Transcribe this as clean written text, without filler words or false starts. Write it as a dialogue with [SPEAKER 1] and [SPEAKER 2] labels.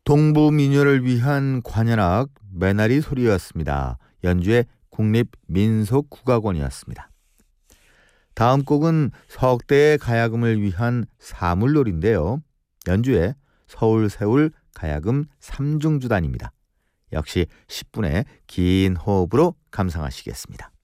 [SPEAKER 1] 동부 민요를 위한 관현악 메나리 소리였습니다. 연주의 국립민속국악원이었습니다. 다음 곡은 석대의 가야금을 위한 사물놀이인데요. 연주의 서울세울 가야금 3중주단입니다. 역시 10분의 긴 호흡으로 감상하시겠습니다.